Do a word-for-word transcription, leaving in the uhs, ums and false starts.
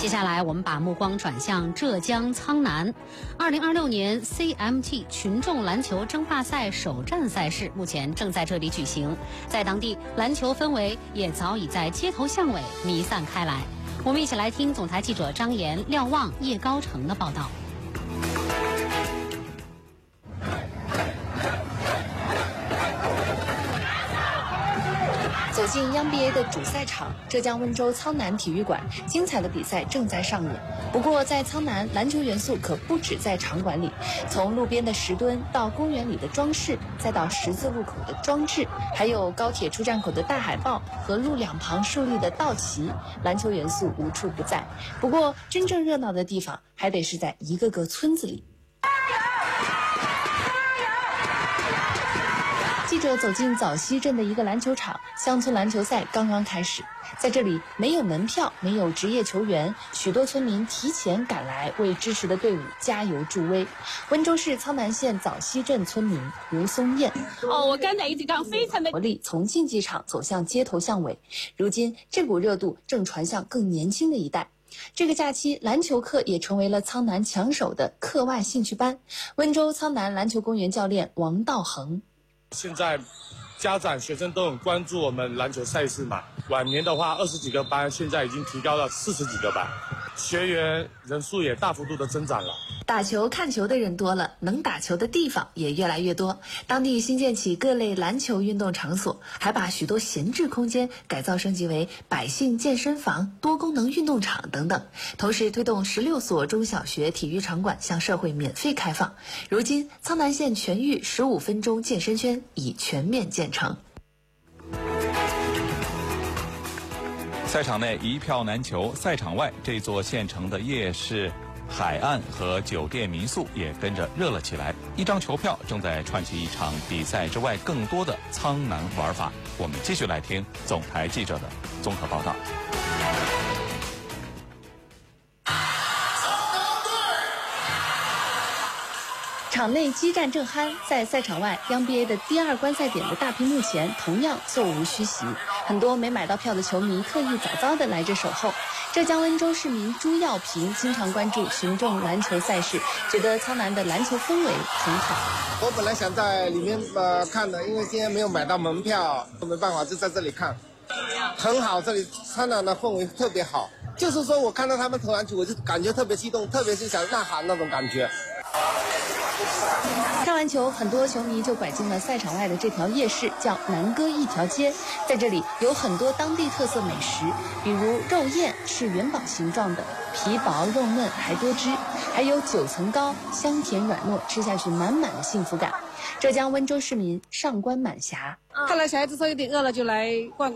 接下来，我们把目光转向浙江苍南。二零二六年 C M T 群众篮球争霸赛首站赛事目前正在这里举行，在当地篮球氛围也早已在街头巷尾弥散开来。我们一起来听总台记者张岩、廖望、叶高成的报道。 走进央 B A 的主赛场，浙江温州苍南体育馆，精彩的比赛正在上演。不过，在苍南，篮球元素可不止在场馆里，从路边的石墩到公园里的装饰，再到十字路口的装置，还有高铁出站口的大海报和路两旁树立的道旗，篮球元素无处不在。不过，真正热闹的地方还得是在一个个村子里。记者走进枣溪镇的一个篮球场，乡村篮球赛刚刚开始。在这里没有门票，没有职业球员，许多村民提前赶来为支持的队伍加油助威。温州市苍南县枣溪镇村民吴松燕： 哦，我刚才一直讲非常的活力从竞技场走向街头巷尾，如今这股热度正传向更年轻的一代。这个假期，篮球课也成为了苍南抢手的课外兴趣班。温州苍南篮球公园教练王道恒： 现在家长学生都很关注我们篮球赛事嘛，往年的话二十几个班，现在已经提高了四十几个班，学员人数也大幅度的增长了。 打球看球的人多了，能打球的地方也越来越多。当地新建起各类篮球运动场所，还把许多闲置空间改造升级为百姓健身房、多功能运动场等等。同时推动十六所中小学体育场馆向社会免费开放。如今，苍南县全域十五分钟健身圈已全面建成。 赛场内一票难求，赛场外这座县城的夜市、海岸和酒店民宿也跟着热了起来。一张球票正在串起一场比赛之外更多的苍南玩法。我们继续来听总台记者的综合报道。 场内激战正酣，在赛场外央 B A 的第二观赛点的大屏幕前同样座无虚席，很多没买到票的球迷特意早早的来这守候。浙江温州市民朱耀平经常关注群众篮球赛事，觉得苍南的篮球氛围很好。 我本来想在里面呃看的，因为今天没有买到门票，没办法就在这里看。很好，这里苍南的氛围特别好，就是说我看到他们投篮球，我就感觉特别激动，特别是想呐喊那种感觉。 看完球，很多球迷就拐进了赛场外的这条夜市，叫南歌一条街。在这里有很多当地特色美食，比如肉燕是元宝形状的，皮薄肉嫩还多汁，还有九层糕，香甜软糯，吃下去满满的幸福感。浙江温州市民上官满霞： 看来小孩子说有点饿了，就来逛逛。